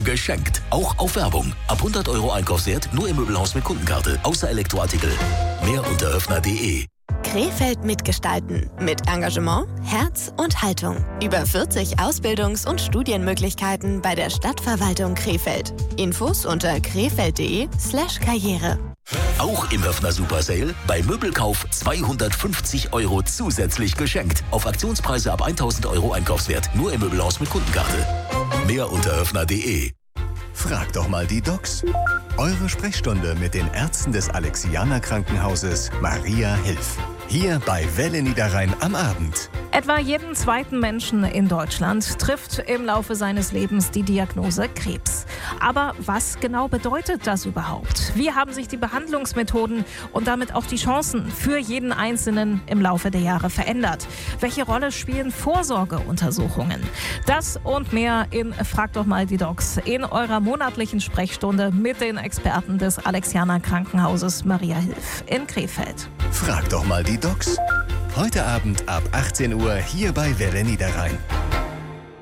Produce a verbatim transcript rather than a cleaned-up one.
geschenkt. Auch auf Werbung. Ab hundert Euro Einkaufswert nur im Möbelhaus mit Kundenkarte. Außer Elektroartikel. Mehr unter öffner punkt de. Krefeld mitgestalten. Mit Engagement, Herz und Haltung. Über vierzig Ausbildungs- und Studienmöglichkeiten bei der Stadtverwaltung Krefeld. Infos unter krefeld.de slash Karriere. Auch im Höfner Super Sale bei Möbelkauf zweihundertfünfzig Euro zusätzlich geschenkt. Auf Aktionspreise ab tausend Euro Einkaufswert. Nur im Möbelhaus mit Kundenkarte. Mehr unter öffner punkt de. Frag doch mal die Docs. Eure Sprechstunde mit den Ärzten des Alexianer Krankenhauses Maria Hilf. Hier bei Welle Niederrhein am Abend. Etwa jeden zweiten Menschen in Deutschland trifft im Laufe seines Lebens die Diagnose Krebs. Aber was genau bedeutet das überhaupt? Wie haben sich die Behandlungsmethoden und damit auch die Chancen für jeden Einzelnen im Laufe der Jahre verändert? Welche Rolle spielen Vorsorgeuntersuchungen? Das und mehr in Frag doch mal die Docs in eurer monatlichen Sprechstunde mit den Experten des Alexianer Krankenhauses Maria Hilf in Krefeld. Frag doch mal die Docs. Heute Abend ab achtzehn Uhr hier bei Welle Niederrhein.